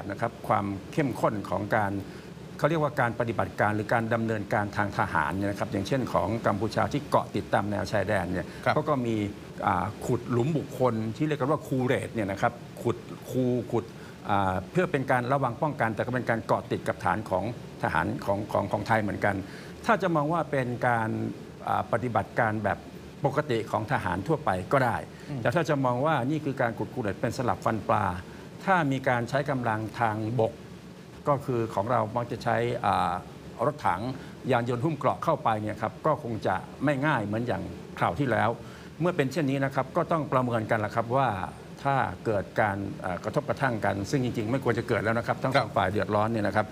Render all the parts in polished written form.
แบบนะครับความเข้มข้นของการเขาเรียกว่าการปฏิบัติการหรือการดำเนินการทางทหารเนี่ยนะครับอย่างเช่นของกัมพูชาที่เกาะติดตามแนวชายแดนเนี่ยเขาก็มีขุดหลุมบุคคลที่เรียกกันว่าคูเรตเนี่ยนะครับขุดเพื่อเป็นการระวังป้องกันแต่ก็เป็นการเกาะติดกับฐานของทหารของไทยเหมือนกันถ้าจะมองว่าเป็นการปฏิบัติการแบบปกติของทหารทั่วไปก็ได้แต่ถ้าจะมองว่านี่คือการขุดคูเรตเป็นสลับฟันปลาถ้ามีการใช้กำลังทางบกก็คือของเรามักจะใช้รถถังยานยนต์หุ้มเกราะเข้าไปเนี่ยครับก็คงจะไม่ง่ายเหมือนอย่างคราวที่แล้วเมื่อเป็นเช่นนี้นะครับก็ต้องประเมินกันละครับว่าถ้าเกิดการกระทบกระทั่งกันซึ่งจริงๆไม่ควรจะเกิดแล้วนะครับทั้งสองฝ่ายเดือดร้อนเนี่ยนะครับ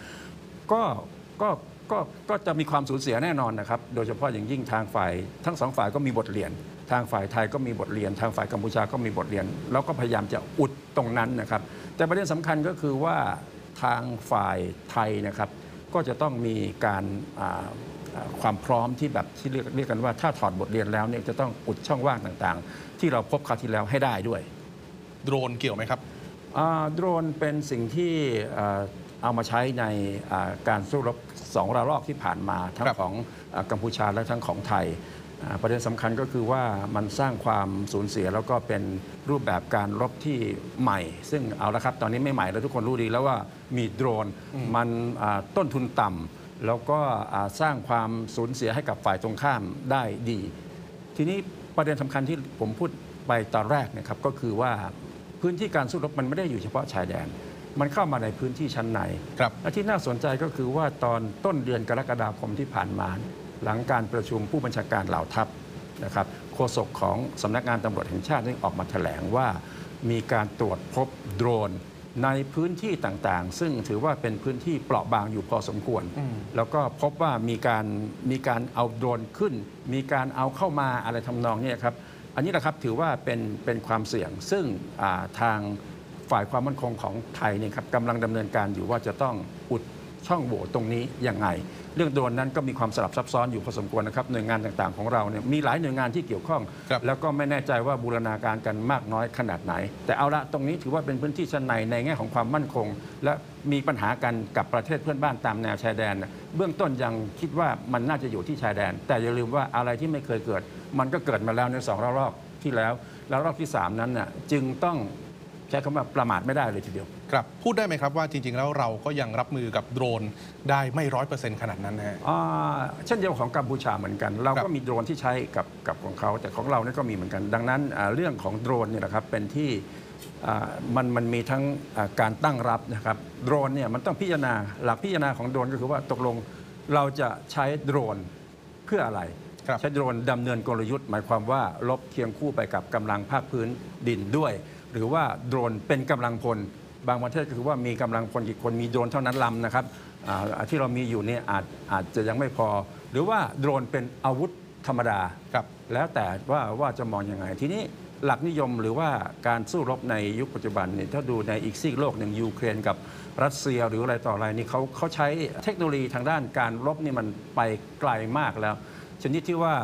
ก็จะมีความสูญเสียแน่นอนนะครับโดยเฉพาะอย่างยิ่งทางฝ่ายทั้งสองฝ่ายก็มีบทเรียนทางฝ่ายไทยก็มีบทเรียนทางฝ่ายกัมพูชาก็มีบทเรียนแล้วก็พยายามจะอุดตรงนั้นนะครับแต่ประเด็นสำคัญก็คือว่าทางฝ่ายไทยนะครับก็จะต้องมีการความพร้อมที่แบบที่เรียกกันว่าถ้าถอดบทเรียนแล้วเนี่ยจะต้องอุดช่องว่างต่างๆที่เราพบคราวที่แล้วให้ได้ด้วยโดรนเกี่ยวไหมครับโดรนเป็นสิ่งที่เอามาใช้ในการสู้รบ2 ระลอกที่ผ่านมาทั้งของกัมพูชาและทั้งของไทยประเด็นสำคัญก็คือว่ามันสร้างความสูญเสียแล้วก็เป็นรูปแบบการรบที่ใหม่ซึ่งเอาละครับตอนนี้ไม่ใหม่แล้วทุกคนรู้ดีแล้วว่ามีโดรนมันต้นทุนต่ำแล้วก็สร้างความสูญเสียให้กับฝ่ายตรงข้ามได้ดีทีนี้ประเด็นสำคัญที่ผมพูดไปตอนแรกนะครับก็คือว่าพื้นที่การสู้รบมันไม่ได้อยู่เฉพาะชายแดนมันเข้ามาในพื้นที่ชั้นในและที่น่าสนใจก็คือว่าตอนต้นเดือนกรกฎาคมที่ผ่านมาหลังการประชุมผู้บัญชาการเหล่าทัพนะครับโฆษกของสำนักงานตำรวจแห่งชาติได้ออกมาแถลงว่ามีการตรวจพบโดรนในพื้นที่ต่างๆซึ่งถือว่าเป็นพื้นที่เปราะบางอยู่พอสมควรแล้วก็พบว่ามีการเอาโดรนขึ้นมีการเอาเข้ามาอะไรทำนองนี้ครับอันนี้นะครับถือว่าเป็นความเสี่ยงซึ่งทางฝ่ายความมั่นคงของไทยเนี่ยครับกำลังดำเนินการอยู่ว่าจะต้องอุดช่องโหว่ตรงนี้ยังไงเรื่องโดรนนั้นก็มีความสลับซับซ้อนอยู่พอสมควรนะครับหน่วยงานต่างๆของเราเนี่ยมีหลายหน่วยงานที่เกี่ยวข้องแล้วก็ไม่แน่ใจว่าบูรณาการกันมากน้อยขนาดไหนแต่เอาละตรงนี้ถือว่าเป็นพื้นที่ชั้นในแง่ของความมั่นคงและมีปัญหากันกับประเทศเพื่อนบ้านตามแนวชายแดนเบื้องต้นยังคิดว่ามันน่าจะอยู่ที่ชายแดนแต่อย่าลืมว่าอะไรที่ไม่เคยเกิดมันก็เกิดมาแล้วใน2 ระลอกที่แล้วแล้วรอบที่3นั้นน่ะจึงต้องใช้คำว่าประมาทไม่ได้เลยทีเดียวครับพูดได้ไหมครับว่าจริงๆแล้วเราก็ยังรับมือกับโดรนได้ไม่100%ขนาดนั้นนะฮะเช่นเดียวของกัมพูชาเหมือนกันเราก็มีโดรนที่ใช้กับของเขาแต่ของเรานี่ก็มีเหมือนกันดังนั้นเรื่องของโดรนเนี่ยนะครับเป็นที่มันมีทั้งการตั้งรับนะครับโดรนเนี่ยมันต้องพิจารณาหลักพิจารณาของโดรนก็คือว่าตกลงเราจะใช้โดรนเพื่ออะไรใช้โดรนดำเนินกลยุทธ์หมายความว่าลบเคียงคู่ไปกับกำลังภาคพื้นดินด้วยหรือว่าโดรนเป็นกำลังพลบางประเทศก็คือว่ามีกำลังพลกี่คนมีโดรนเท่านั้นลำนะครับที่เรามีอยู่เนี่ยอาจจะยังไม่พอหรือว่าโดรนเป็นอาวุธธรรมดาแล้วแต่ว่าจะมองยังไงทีนี้หลักนิยมหรือว่าการสู้รบในยุคปัจจุบันเนี่ยถ้าดูในอีกซีกโลกหนึ่งยูเครนกับรัสเซียหรืออะไรต่ออะไรนี่เขาใช้เทคโนโลยีทางด้านการรบนี่มันไปไกลมากแล้วชนิดที่ว่า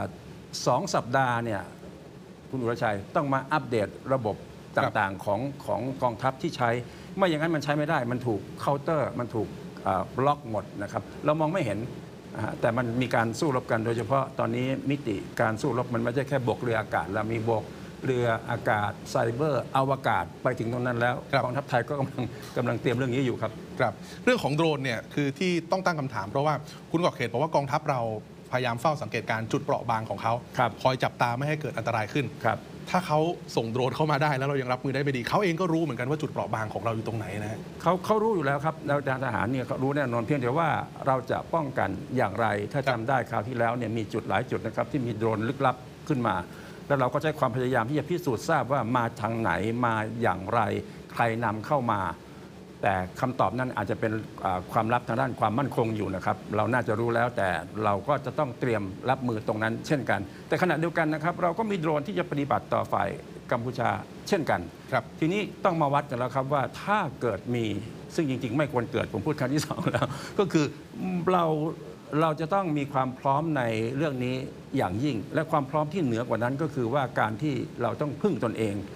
2 สัปดาห์เนี่ยคุณอุรชัยต้องมาอัปเดตระบบต่างๆของกองทัพที่ใช้ไม่อย่างนั้นมันใช้ไม่ได้มันถูกเคาน์เตอร์มันถูกบล็อกหมดนะครับเรามองไม่เห็นแต่มันมีการสู้รบกันโดยเฉพาะตอนนี้มิติการสู้รบมันไม่ใช่แค่บกเรืออากาศแล้วมีบกเรืออากาศไซเบอร์อวกาศไปถึงตรงนั้นแล้วกองทัพไทยก็กำลังเตรียมเรื่องนี้อยู่ครับเรื่องของโดรนเนี่ยคือที่ต้องตั้งคำถามเพราะว่าคุณกอบเขตบอกว่ากองทัพเราพยายามเฝ้าสังเกตการจุดเปราะบางของเขาคอยจับตาไม่ให้เกิดอันตรายขึ้นถ้าเขาส่งโดรนเข้ามาได้แล้วเรายังรับมือได้ไม่ดีเขาเองก็รู้เหมือนกันว่าจุดเปราะบางของเราอยู่ตรงไหนนะเขารู้อยู่แล้วครับแล้วทหารเนี่ยเขารู้แน่นอนเพียงแต่ว่าเราจะป้องกันอย่างไรถ้าจำได้คราวที่แล้วเนี่ยมีจุดหลายจุดนะครับที่มีโดรนลึกลับขึ้นมาแล้วเราก็ใช้ความพยายามที่จะพิสูจน์ทราบว่ามาทางไหนมาอย่างไรใครนำเข้ามาแต่คำตอบนั้นอาจจะเป็นความลับทางด้านความมั่นคงอยู่นะครับเราน่าจะรู้แล้วแต่เราก็จะต้องเตรียมรับมือตรงนั้นเช่นกันแต่ขณะเดียวกันนะครับเราก็มีโดรนที่จะปฏิบัติต่อฝ่ายกัมพูชาเช่นกันทีนี้ต้องมาวัดกันแล้วครับว่าถ้าเกิดมีซึ่งจริงๆไม่ควรเกิดผมพูดครั้งที่2แล้วก็คือเราจะต้องมีความพร้อมในเรื่องนี้อย่างยิ่งและความพร้อมที่เหนือกว่านั้นก็คือว่าการที่เราต้องพึ่งตนเอง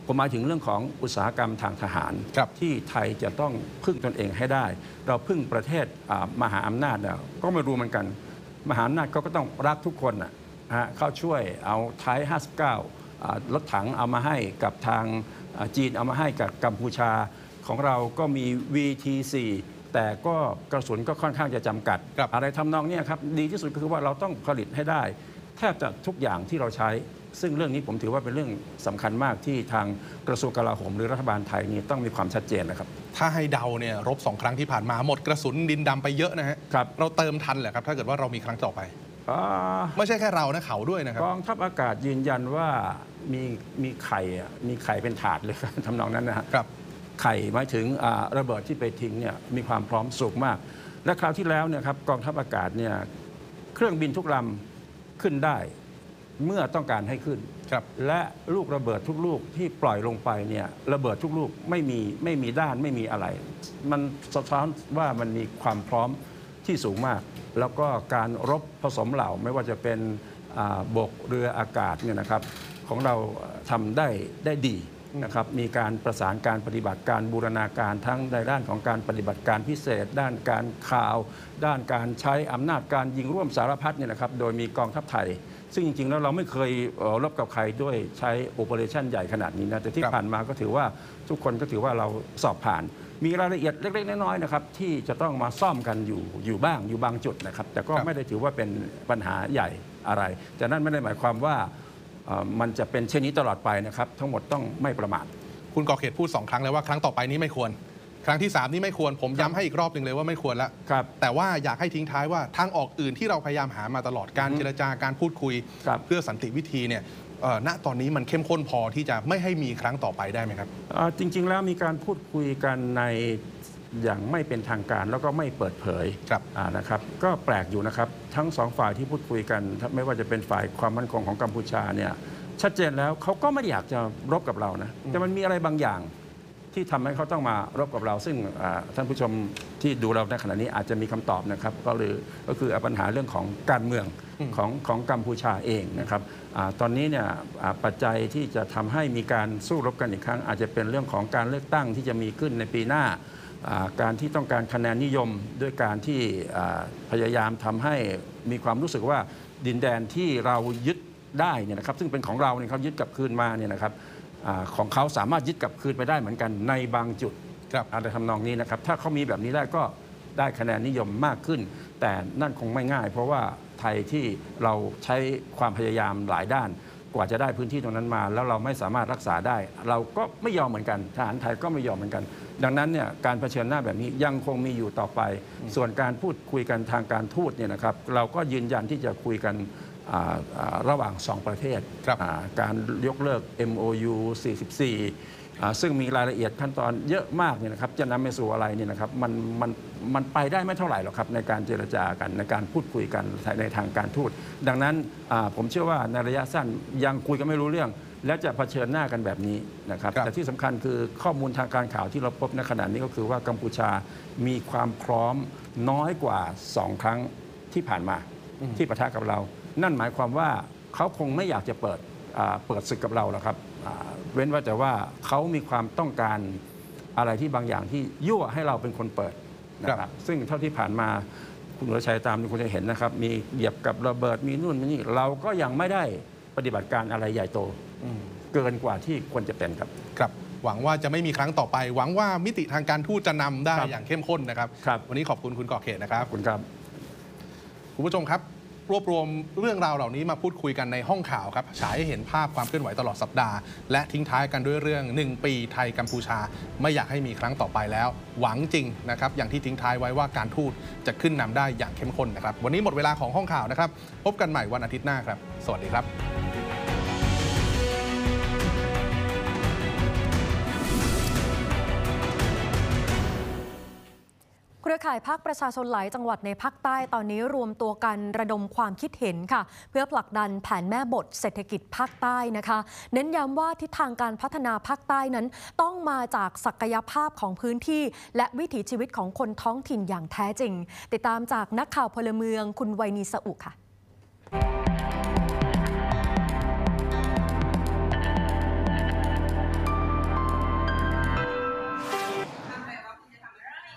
ผมหมายถึงเรื่องของอุตสาหกรรมทางทหารที่ไทยจะต้องพึ่งตนเองให้ได้เราพึ่งประเทศมหาอำนาจก็ไม่รู้เหมือนกันมหาอำนาจก็ต้องรักทุกคนเข้าช่วยเอาไทย59รถถังเอามาให้กับทางจีนเอามาให้กับกัมพูชาของเราก็มี VT4 แต่ก็กระสุนก็ค่อนข้างจะจำกัดอะไรทำนองนี้ครับดีที่สุดก็คือว่าเราต้องผลิตให้ได้แทบจะทุกอย่างที่เราใช้ซึ่งเรื่องนี้ผมถือว่าเป็นเรื่องสำคัญมากที่ทางกระทรวงกลาโหมหรือรัฐบาลไทยนี่ต้องมีความชัดเจนนะครับถ้าให้เดาเนี่ยรบ2 ครั้งที่ผ่านมาหมดกระสุนดินดำไปเยอะนะฮะเราเติมทันแหละครับถ้าเกิดว่าเรามีครั้งต่อไปไม่ใช่แค่เรานะเขาด้วยนะครับกองทัพอากาศยืนยันว่ามีไข่เป็นถาดเลยทำนองนั้นนะครับไข่หมายถึงระเบิดที่ไปทิ้งเนี่ยมีความพร้อมสูงมากและคราวที่แล้วเนี่ยครับกองทัพอากาศเนี่ยเครื่องบินทุกลำขึ้นได้เมื่อต้องการให้ขึ้นและลูกระเบิดทุกลูกที่ปล่อยลงไปเนี่ยระเบิดทุกลูกไม่มีด้านไม่มีอะไรมันสะท้อนว่ามันมีความพร้อมที่สูงมากแล้วก็การรบผสมเหล่าไม่ว่าจะเป็นบกเรืออากาศเนี่ยนะครับของเราทำได้ดีนะครับมีการประสานการปฏิบัติการบูรณาการทั้งในด้านของการปฏิบัติการพิเศษด้านการข่าวด้านการใช้อำนาจการยิงร่วมสารพัดเนี่ยนะครับโดยมีกองทัพไทยซึ่งจริงๆแล้วเราไม่เคยรบกับใครด้วยใช้โอเปอเรชั่นใหญ่ขนาดนี้นะแต่ที่ผ่านมาก็ถือว่าทุกคนก็ถือว่าเราสอบผ่านมีรายละเอียดเล็กๆน้อยๆนะครับที่จะต้องมาซ่อมกันอยู่บ้างอยู่บางจุดนะครับแต่ก็ไม่ได้ถือว่าเป็นปัญหาใหญ่อะไรแต่นั่นไม่ได้หมายความว่ามันจะเป็นเช่นนี้ตลอดไปนะครับทั้งหมดต้องไม่ประมาทคุณก่อเขตพูด2 ครั้งแล้วว่าครั้งต่อไปนี้ไม่ควรครั้งที่3นี้ไม่ควรผมย้ำให้อีกรอบหนึ่งเลยว่าไม่ควรแล้วแต่ว่าอยากให้ทิ้งท้ายว่าทางออกอื่นที่เราพยายามหามาตลอดการเจรจาการพูดคุยเพื่อสันติวิธีเนี่ยณตอนนี้มันเข้มข้นพอที่จะไม่ให้มีครั้งต่อไปได้ไหมครับจริงๆแล้วมีการพูดคุยกันในอย่างไม่เป็นทางการแล้วก็ไม่เปิดเผยนะครับก็แปลกอยู่นะครับทั้ง2 ฝ่ายที่พูดคุยกันไม่ว่าจะเป็นฝ่ายความมั่นคงของกัมพูชาเนี่ยชัดเจนแล้วเขาก็ไม่ได้อยากจะรบกับเรานะแต่มันมีอะไรบางอย่างที่ทำให้เขาต้องมารบกับเราซึ่งท่านผู้ชมที่ดูเราในขณะนี้อาจจะมีคำตอบนะครับก็คือปัญหาเรื่องของการเมืองของกัมพูชาเองนะครับตอนนี้เนี่ยปัจจัยที่จะทำให้มีการสู้รบกันอีกครั้งอาจจะเป็นเรื่องของการเลือกตั้งที่จะมีขึ้นในปีหน้าการที่ต้องการคะแนนนิยมด้วยการที่พยายามทำให้มีความรู้สึกว่าดินแดนที่เรายึดได้เนี่ยนะครับซึ่งเป็นของเราเนี่ยเขายึดกลับคืนมาเนี่ยนะครับของเขาสามารถยึดกลับคืนไปได้เหมือนกันในบางจุดอะไรทำนองนี้นะครับถ้าเขามีแบบนี้ได้ก็ได้คะแนนนิยมมากขึ้นแต่นั่นคงไม่ง่ายเพราะว่าไทยที่เราใช้ความพยายามหลายด้านกว่าจะได้พื้นที่ตรงนั้นมาแล้วเราไม่สามารถรักษาได้เราก็ไม่ยอมเหมือนกันทหารไทยก็ไม่ยอมเหมือนกันดังนั้นเนี่ยการเผชิญหน้าแบบนี้ยังคงมีอยู่ต่อไปส่วนการพูดคุยกันทางการทูตเนี่ยนะครับเราก็ยืนยันที่จะคุยกันระหว่าง2 ประเทศการยกเลิก MOU 44ซึ่งมีรายละเอียดขั้นตอนเยอะมากเนี่ยนะครับจะนำไปสู่อะไรเนี่ยนะครับมันไปได้ไม่เท่าไหร่หรอกครับในการเจรจากันในการพูดคุยกันในทางการทูตดังนั้นผมเชื่อว่าในระยะสั้นยังคุยกันไม่รู้เรื่องและจะเผชิญหน้ากันแบบนี้นะครับแต่ที่สำคัญคือข้อมูลทางการข่าวที่เราพบในขณะนี้ก็คือว่ากัมพูชามีความพร้อมน้อยกว่า2 ครั้งที่ผ่านมาที่ปะทะกับเรานั่นหมายความว่าเขาคงไม่อยากจะเปิดศึกกับเราหรอกครับเว้นว่าแต่ว่าเขามีความต้องการอะไรที่บางอย่างที่ยั่วให้เราเป็นคนเปิดนะครับซึ่งเท่าที่ผ่านมาคุณวรชัยตามที่คุณจะเห็นนะครับมีเหยียบกับระเบิดมีนู่นมีนี่เราก็ยังไม่ได้ปฏิบัติการอะไรใหญ่โตเกินกว่าที่ควรจะเป็นครับครับหวังว่าจะไม่มีครั้งต่อไปหวังว่ามิติทางการทูตจะนำได้อย่างเข้มข้นนะครับวันนี้ขอบคุณคุณก่อเขตนะครับคุณครับคุณผู้ชมครับรวบรวมเรื่องราวเหล่านี้มาพูดคุยกันในห้องข่าวครับฉายให้เห็นภาพความเคลื่อนไหวตลอดสัปดาห์และทิ้งท้ายกันด้วยเรื่อง1 ปีไทยกัมพูชาไม่อยากให้มีครั้งต่อไปแล้วหวังจริงนะครับอย่างที่ทิ้งท้ายไว้ว่าการทูตจะขึ้นนำได้อย่างเข้มข้นนะครับวันนี้หมดเวลาของห้องข่าวนะครับพบกันใหม่วันอาทิตย์หน้าครับสวัสดีครับเครือข่ายพรรคประชาชนหลายจังหวัดในภาคใต้ตอนนี้รวมตัวกันระดมความคิดเห็นค่ะเพื่อผลักดันแผนแม่บทเศรษฐกิจภาคใต้นะคะเน้นย้ำว่าทิศทางการพัฒนาภาคใต้นั้นต้องมาจากศักยภาพของพื้นที่และวิถีชีวิตของคนท้องถิ่นอย่างแท้จริงติดตามจากนักข่าวพลเมืองคุณไวนีสอุค่ะ